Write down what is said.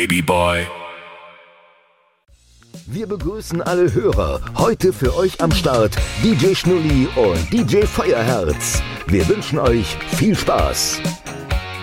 baby boy. Wir begrüßen alle Hörer. Heute für euch am Start DJ Schnulli und DJ Feuerherz. Wir wünschen euch viel Spaß.